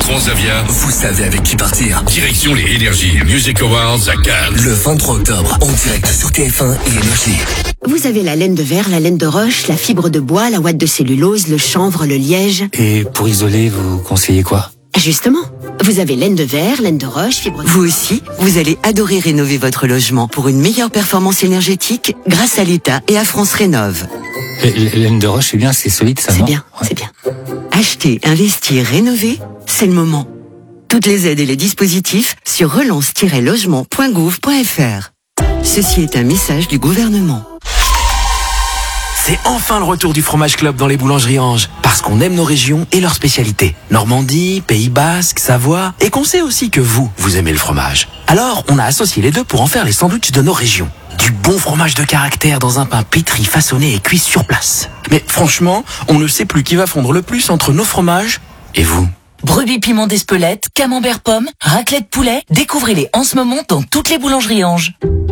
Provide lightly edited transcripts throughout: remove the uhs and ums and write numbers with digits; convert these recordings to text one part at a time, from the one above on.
Transavia, vous savez avec qui partir. direction les Energy Music Awards à Cannes. Le 23 octobre, en direct sur TF1 et Énergie. Vous avez la laine de verre, la laine de roche, la fibre de bois, la ouate de cellulose, le chanvre, le liège. Et pour isoler, vous conseillez quoi? Justement, vous avez laine de verre, laine de roche, fibre de... Vous aussi, vous allez adorer rénover votre logement pour une meilleure performance énergétique grâce à l'État et à France Rénov'. Laine de roche, c'est bien, c'est solide ça, C'est non? bien, c'est bien. Acheter, investir, rénover, c'est le moment. Toutes les aides et les dispositifs sur relance-logement.gouv.fr. Ceci est un message du gouvernement. C'est enfin le retour du Fromage Club dans les boulangeries Ange. Parce qu'on aime nos régions et leurs spécialités. Normandie, Pays Basque, Savoie. Et qu'on sait aussi que vous aimez le fromage. Alors, on a associé les deux pour en faire les sandwichs de nos régions. Du bon fromage de caractère dans un pain pétri, façonné et cuit sur place. Mais franchement, on ne sait plus qui va fondre le plus entre nos fromages et vous. Brebis piment d'Espelette, camembert pomme, raclette poulet, découvrez-les en ce moment dans toutes les boulangeries Ange.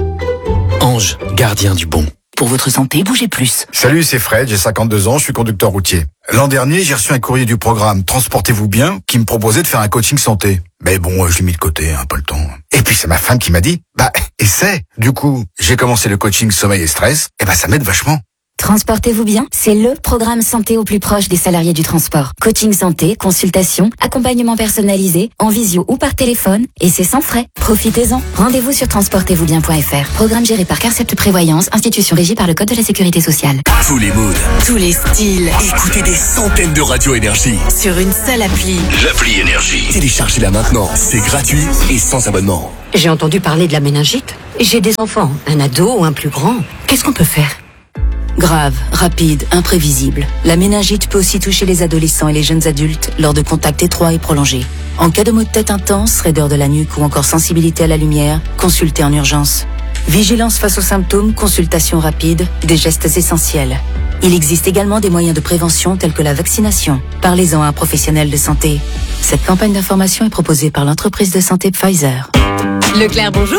Ange, gardien du bon. Pour votre santé, bougez plus. Salut, c'est Fred, j'ai 52 ans, je suis conducteur routier. L'an dernier, j'ai reçu un courrier du programme Transportez-vous bien qui me proposait de faire un coaching santé. Mais bon, je l'ai mis de côté, pas le temps. Et puis c'est ma femme qui m'a dit, essaie. Du coup, j'ai commencé le coaching sommeil et stress, et ça m'aide vachement. Transportez-vous bien, c'est le programme santé au plus proche des salariés du transport. Coaching santé, consultation, accompagnement personnalisé, en visio ou par téléphone, et c'est sans frais. Profitez-en. Rendez-vous sur transportez-vous-bien.fr. Programme géré par Carcept Prévoyance, institution régie par le Code de la Sécurité sociale. Tous les moods, Tous les styles, écoutez des centaines de radios Énergie. sur une seule appli. L'appli Énergie. Téléchargez-la maintenant, c'est gratuit et sans abonnement. J'ai entendu parler de la méningite. J'ai des enfants, un ado ou un plus grand. Qu'est-ce qu'on peut faire? Grave, rapide, imprévisible. La méningite peut aussi toucher les adolescents et les jeunes adultes lors de contacts étroits et prolongés. En cas de maux de tête intense, raideur de la nuque ou encore sensibilité à la lumière, consultez en urgence. Vigilance face aux symptômes, consultation rapide, des gestes essentiels. Il existe également des moyens de prévention tels que la vaccination. Parlez-en à un professionnel de santé. Cette campagne d'information est proposée par l'entreprise de santé Pfizer. Leclerc, bonjour.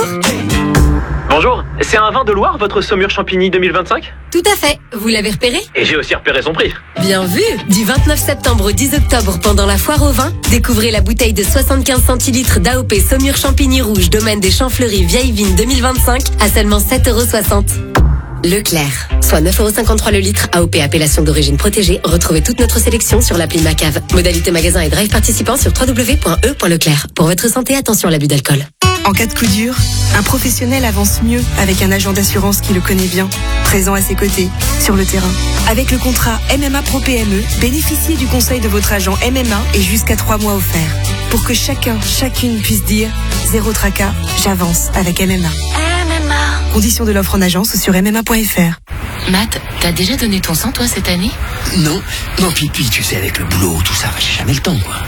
Bonjour, c'est un vin de Loire, votre Saumur Champigny 2025 Tout à fait. Vous l'avez repéré? Et j'ai aussi repéré son prix. Bien vu. Du 29 septembre au 10 octobre, pendant la foire au vin, découvrez la bouteille de 75 centilitres d'AOP Saumur Champigny Rouge, domaine des Champs-Fleuris, Vieille Vigne 2025, à seulement 7,60 €. Leclerc, soit 9,53 € le litre, AOP appellation d'origine protégée. Retrouvez toute notre sélection sur l'appli Macave. Modalité magasin et drive participant sur www.e.leclerc. Pour votre santé, attention à l'abus d'alcool. En cas de coup dur, un professionnel avance mieux avec un agent d'assurance qui le connaît bien, présent à ses côtés, sur le terrain. Avec le contrat MMA Pro PME, bénéficiez du conseil de votre agent MMA et jusqu'à 3 mois offerts. Pour que chacune puisse dire « Zéro tracas, j'avance avec MMA ». Conditions de l'offre en agence sur MMA.fr. Matt, t'as déjà donné ton sang, toi, cette année? Non, puis tu sais, avec le boulot, tout ça, j'ai jamais le temps, quoi.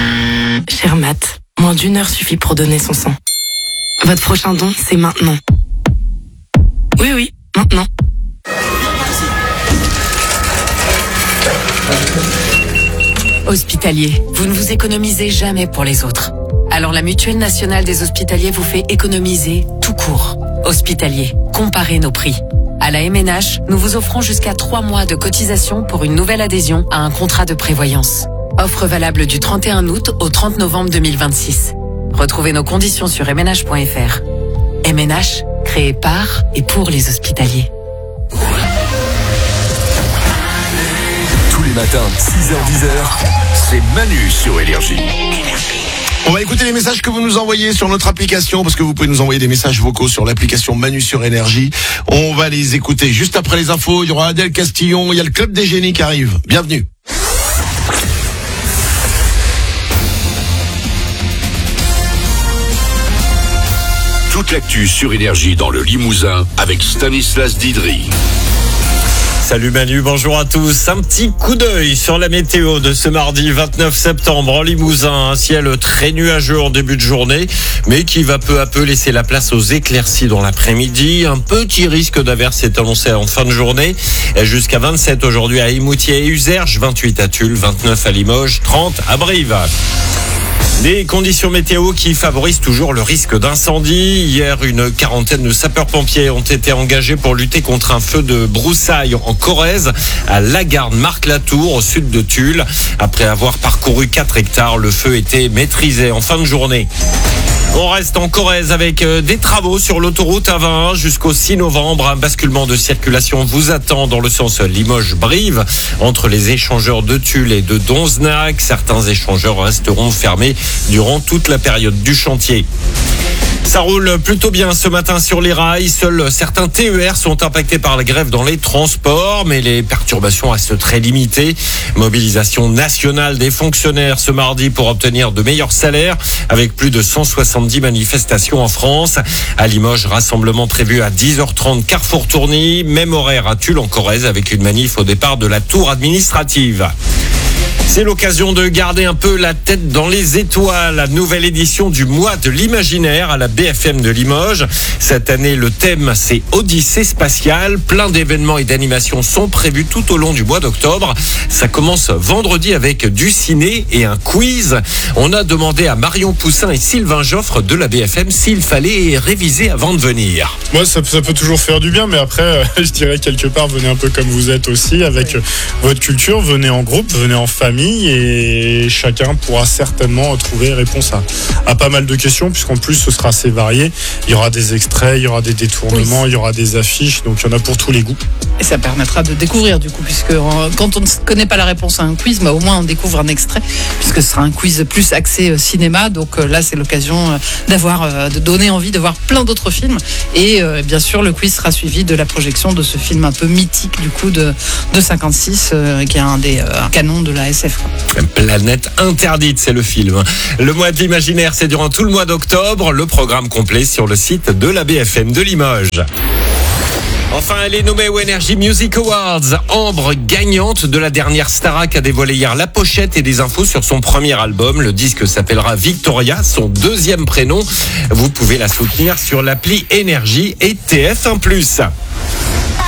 Cher Matt, moins d'1 heure suffit pour donner son sang. Votre prochain don, c'est maintenant. Oui, maintenant. Hospitalier, vous ne vous économisez jamais pour les autres. Alors la Mutuelle Nationale des Hospitaliers vous fait économiser tout court. Hospitalier, comparez nos prix. À la MNH, nous vous offrons jusqu'à 3 mois de cotisation pour une nouvelle adhésion à un contrat de prévoyance. Offre valable du 31 août au 30 novembre 2026. Retrouvez nos conditions sur mnh.fr. MNH, créé par et pour les hospitaliers. Tous les matins, 6h-10h, C'est Manu sur Énergie. On va écouter les messages que vous nous envoyez sur notre application, parce que vous pouvez nous envoyer des messages vocaux sur l'application Manu sur Énergie. On va les écouter juste après les infos. Il y aura Adèle Castillon, il y a le Club des Génies qui arrive. Bienvenue. Toute l'actu sur Énergie dans le Limousin avec Stanislas Didry. Salut Manu, bonjour à tous. Un petit coup d'œil sur la météo de ce mardi 29 septembre en Limousin. Un ciel très nuageux en début de journée, mais qui va peu à peu laisser la place aux éclaircies dans l'après-midi. Un petit risque d'averse est annoncé en fin de journée. Jusqu'à 27 aujourd'hui à Émoutier et Uzerge, 28 à Tulle, 29 à Limoges, 30 à Brive. Des conditions météo qui favorisent toujours le risque d'incendie. Hier, une quarantaine de sapeurs-pompiers ont été engagés pour lutter contre un feu de broussailles en Corrèze, à Lagarde-Marc-Latour, au sud de Tulle. Après avoir parcouru 4 hectares, le feu était maîtrisé en fin de journée. On reste en Corrèze avec des travaux sur l'autoroute A21 jusqu'au 6 novembre. Un basculement de circulation vous attend dans le sens Limoges-Brive entre les échangeurs de Tulle et de Donzenac. Certains échangeurs resteront fermés durant toute la période du chantier. Ça roule plutôt bien ce matin sur les rails. Seuls certains TER sont impactés par la grève dans les transports, mais les perturbations restent très limitées. Mobilisation nationale des fonctionnaires ce mardi pour obtenir de meilleurs salaires, avec plus de 170 manifestations en France. À Limoges, rassemblement prévu à 10h30 Carrefour Tourny. Même horaire à Tulle en Corrèze avec une manif au départ de la tour administrative. C'est l'occasion de garder un peu la tête dans les étoiles. La nouvelle édition du mois de l'imaginaire à la BFM de Limoges. Cette année, le thème, c'est Odyssée spatiale. Plein d'événements et d'animations sont prévus tout au long du mois d'octobre. Ça commence vendredi avec du ciné et un quiz. On a demandé à Marion Poussin et Sylvain Joffre de la BFM s'il fallait réviser avant de venir. Moi, ça peut toujours faire du bien, mais après, je dirais quelque part, venez un peu comme vous êtes aussi, avec votre culture, venez en groupe, venez en famille. Et chacun pourra certainement trouver réponse à pas mal de questions, puisqu'en plus ce sera assez varié. Il y aura des extraits, il y aura des détournements, il y aura des affiches, donc il y en a pour tous les goûts. Et ça permettra de découvrir du coup, puisque quand on ne connaît pas la réponse à un quiz, au moins on découvre un extrait, puisque ce sera un quiz plus axé cinéma. Donc là c'est l'occasion de donner envie de voir plein d'autres films. Et bien sûr le quiz sera suivi de la projection de ce film un peu mythique du coup de 56, qui est un des canons de la SF. Planète interdite, c'est le film. Le mois de l'imaginaire, c'est durant tout le mois d'octobre. Le programme complet sur le site de la BFM de Limoges. Enfin, elle est nommée aux Energy Music Awards. Ambre, gagnante de la dernière Starac, a dévoilé hier la pochette et des infos sur son premier album. Le disque s'appellera Victoria, son deuxième prénom. Vous pouvez la soutenir sur l'appli Énergie et TF1+.